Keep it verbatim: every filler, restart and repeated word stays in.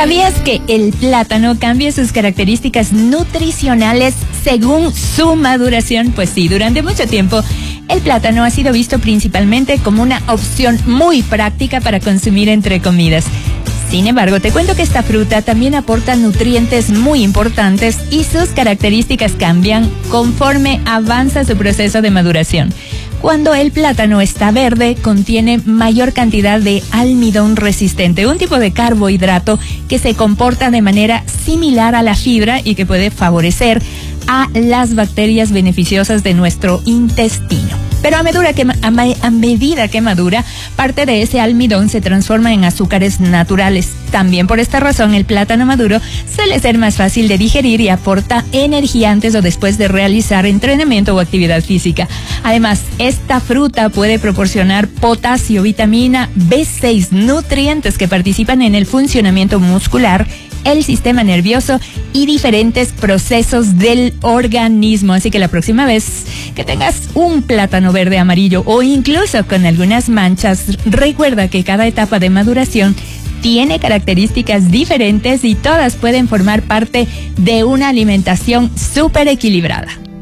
¿Sabías que el plátano cambia sus características nutricionales según su maduración? Pues sí, durante mucho tiempo el plátano ha sido visto principalmente como una opción muy práctica para consumir entre comidas. Sin embargo, te cuento que esta fruta también aporta nutrientes muy importantes y sus características cambian conforme avanza su proceso de maduración. Cuando el plátano está verde, contiene mayor cantidad de almidón resistente, un tipo de carbohidrato que se comporta de manera similar a la fibra y que puede favorecer a las bacterias beneficiosas de nuestro intestino. Pero a medida, que, a, a medida que madura, parte de ese almidón se transforma en azúcares naturales. También por esta razón, el plátano maduro suele ser más fácil de digerir y aporta energía antes o después de realizar entrenamiento o actividad física. Además, esta fruta puede proporcionar potasio, vitamina B seis, nutrientes que participan en el funcionamiento muscular, el sistema nervioso y diferentes procesos del organismo. Así que la próxima vez que tengas un plátano verde, amarillo o incluso con algunas manchas, recuerda que cada etapa de maduración tiene características diferentes y todas pueden formar parte de una alimentación súper equilibrada.